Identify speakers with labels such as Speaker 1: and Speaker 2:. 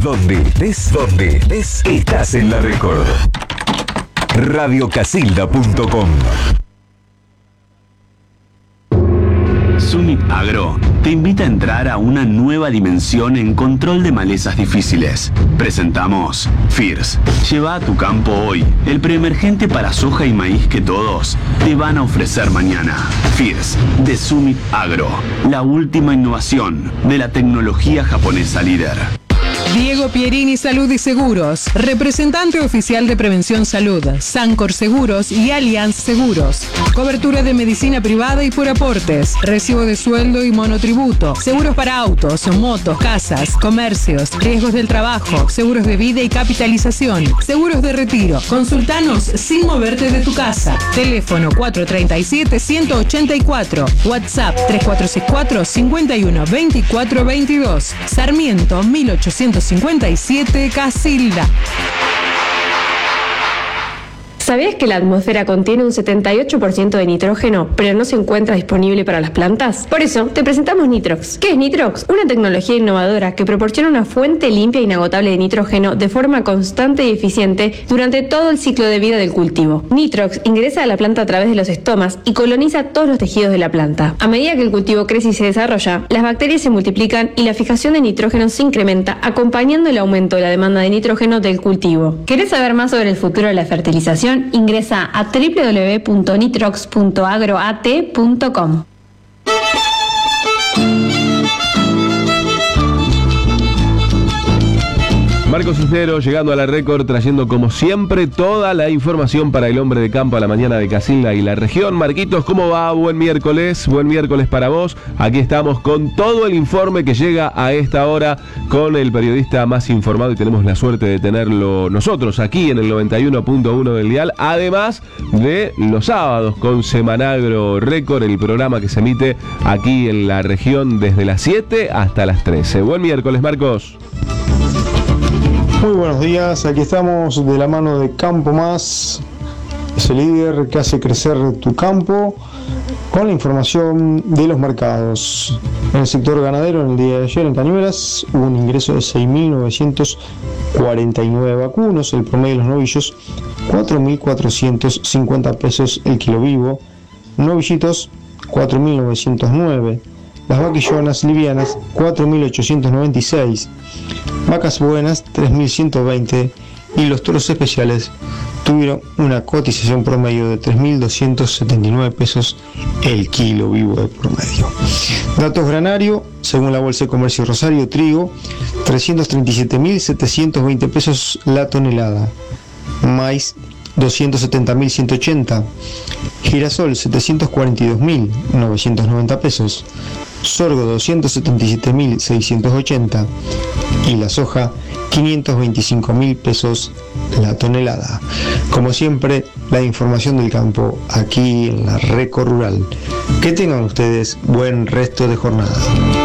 Speaker 1: Donde estés, estás en la Record. Radiocasilda.com.
Speaker 2: Summit Agro te invita a entrar a una nueva dimensión en control de malezas difíciles. Presentamos FIRS. Lleva a tu campo hoy el preemergente para soja y maíz que todos te van a ofrecer mañana. FIRS de Summit Agro, la última innovación de la tecnología japonesa líder.
Speaker 3: Diego Pierini Salud y Seguros, representante oficial de Prevención Salud, Sancor Seguros y Allianz Seguros. Cobertura de medicina privada y por aportes, recibo de sueldo y monotributo, seguros para autos, motos, casas, comercios, riesgos del trabajo, seguros de vida y capitalización, seguros de retiro. Consultanos sin moverte de tu casa. Teléfono 437-184, WhatsApp 3464-512422, Sarmiento 1857, Casilda.
Speaker 4: ¿Sabías que la atmósfera contiene un 78% de nitrógeno, pero no se encuentra disponible para las plantas? Por eso, te presentamos Nitrox. ¿Qué es Nitrox? Una tecnología innovadora que proporciona una fuente limpia e inagotable de nitrógeno de forma constante y eficiente durante todo el ciclo de vida del cultivo. Nitrox ingresa a la planta a través de los estomas y coloniza todos los tejidos de la planta. A medida que el cultivo crece y se desarrolla, las bacterias se multiplican y la fijación de nitrógeno se incrementa, acompañando el aumento de la demanda de nitrógeno del cultivo. ¿Querés saber más sobre el futuro de la fertilización? Ingresa a www.nitrox.agroat.com.
Speaker 5: Marcos Cisneros llegando a la Record, trayendo como siempre toda la información para el hombre de campo a la mañana de Casilda y la región. Marquitos, ¿cómo va? Buen miércoles para vos. Aquí estamos con todo el informe que llega a esta hora con el periodista más informado y tenemos la suerte de tenerlo nosotros aquí en el 91.1 del dial, además de los sábados con Semanagro Record, el programa que se emite aquí en la región desde las 7 hasta las 13. Buen miércoles, Marcos.
Speaker 6: Muy buenos días, aquí estamos de la mano de Campo Más, ese líder que hace crecer tu campo, con la información de los mercados. En el sector ganadero, en el día de ayer en Cañuelas, hubo un ingreso de 6.949 vacunos, el promedio de los novillos 4.450 pesos el kilo vivo, novillitos 4.909, las vaquillonas livianas 4.896, vacas buenas 3.120 y los toros especiales tuvieron una cotización promedio de 3.279 pesos el kilo vivo de promedio. Datos granario, según la Bolsa de Comercio Rosario, trigo 337.720 pesos la tonelada, maíz 270.180, girasol 742.990 pesos, sorgo 277.680 y la soja 525.000 pesos la tonelada. Como siempre, la información del campo aquí en la Record Rural. Que tengan ustedes buen resto de jornada.